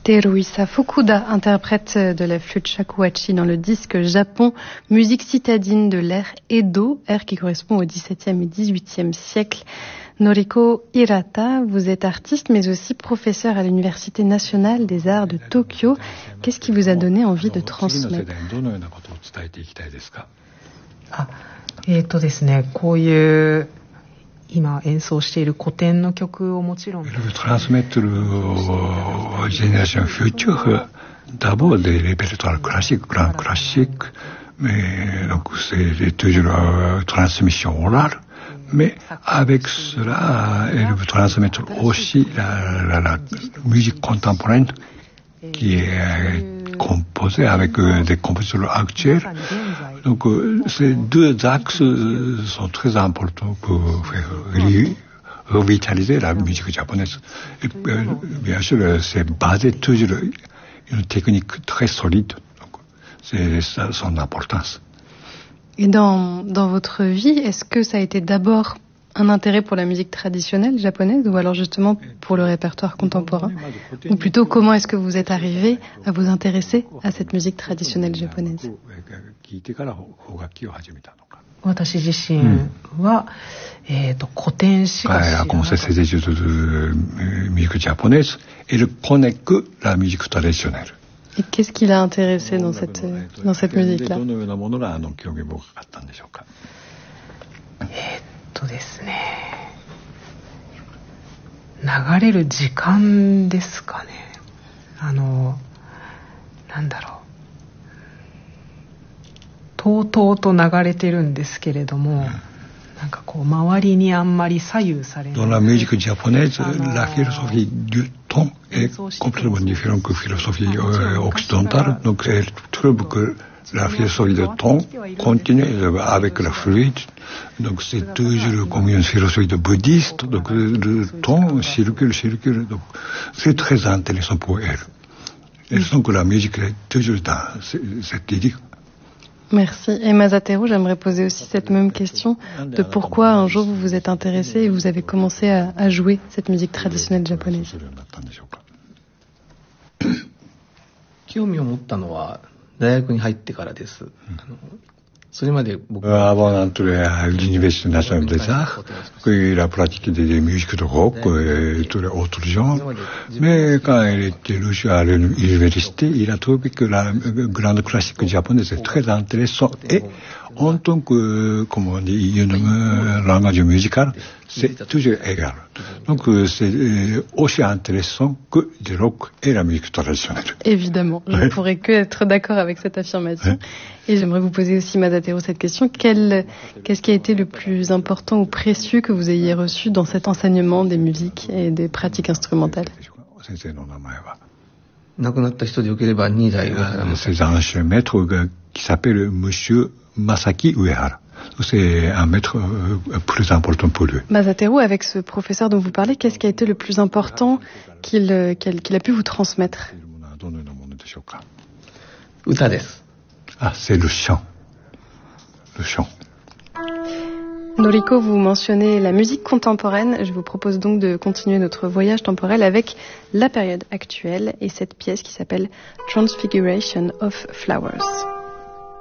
Teruisa Fukuda, interprète de la flûte shakuhachi dans le disque Japon, musique citadine de l'ère Edo, ère qui correspond au XVIIe et XVIIIe siècle. Noriko Hirata, vous êtes artiste mais aussi professeur à l'Université nationale des arts de Tokyo. Qu'est-ce qui vous a donné envie de transmettre? ですね、こういう今演奏している古典の曲をもちろん transmettre aux générations futures d'abord des répertoires classiques, grands classiques, mais donc c'est toujours transmission orale, mais avec cela, elle veut transmettre aussi la musique contemporaine qui est composée avec des compositeurs actuels. Donc ces deux axes sont très importants pour faire revitaliser la musique japonaise. Et bien sûr, c'est basé toujours une technique très solide. Donc c'est ça son importance. Et dans votre vie, est-ce que ça a été d'abord un intérêt pour la musique traditionnelle japonaise ou alors justement pour le répertoire contemporain? Ou plutôt, comment est-ce que vous êtes arrivé à vous intéresser à cette musique traditionnelle japonaise? 私自身は、古典しか知らなかった。Elle a commencé ses études de musique japonaise et ne connaît que la musique traditionnelle. Et qu'est-ce qui l'a intéressé dans cette musique-là? ですね、流れる時間ですかね。なんだろう、とうとうと流れてるんですけれども、なんかこう周りにあんまり左右されない。 Dans la musique japonaise, la philosophie du temps est complètement différente que la philosophie occidentale. Donc elle trouve que la philosophie du temps continue avec la fluide. Donc c'est toujours comme une philosophie de bouddhiste. Donc le temps circule. Donc c'est très intéressant pour elle. Elle sent que la musique est toujours dans cette idée. Merci. Et Masateru, j'aimerais poser aussi cette même question de pourquoi un jour vous vous êtes intéressé et vous avez commencé à jouer cette musique traditionnelle japonaise. 興味を持ったのは大学に入ってからです。それまで僕 Avant d'entrer à l'Université nationale des arts, il a pratiqué des musiques de rock et tous les autres genres. Mais quand il était reçu à l'université, il a trouvé que la grande classique japonaise est très intéressante. Et en tant que, comment on dit, un langage musical, c'est toujours égal. Donc c'est aussi intéressant que du rock et la musique traditionnelle. Évidemment, je ne pourrais que être d'accord avec cette affirmation. Et j'aimerais vous poser aussi, Masateru, cette question. Qu'est-ce qui a été le plus important ou précieux que vous ayez reçu dans cet enseignement des musiques et des pratiques instrumentales? C'est un ancien maître qui s'appelle Monsieur Masaki Uehara. C'est un maître plus important pour lui. Masateru, avec ce professeur dont vous parlez, qu'est-ce qui a été le plus important qu'il a pu vous transmettre? Ah, c'est le chant. Le chant. Noriko, vous mentionnez la musique contemporaine. Je vous propose donc de continuer notre voyage temporel avec la période actuelle et cette pièce qui s'appelle Transfiguration of Flowers.